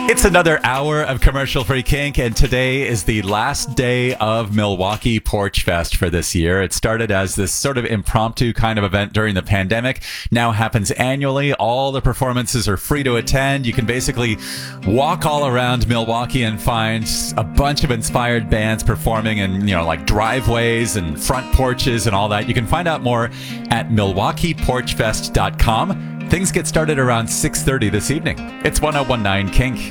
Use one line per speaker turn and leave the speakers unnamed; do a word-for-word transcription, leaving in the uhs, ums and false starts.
It's another hour of commercial-free kink, and today is the last day of Milwaukee Porch Fest for this year. It started as this sort of impromptu kind of event during the pandemic, now happens annually. All the performances are free to attend. You can basically walk all around Milwaukee and find a bunch of inspired bands performing in, you know, like driveways and front porches and all that. You can find out more at milwaukee porch fest dot com. Things get started around six thirty this evening. It's one oh one nine Kink.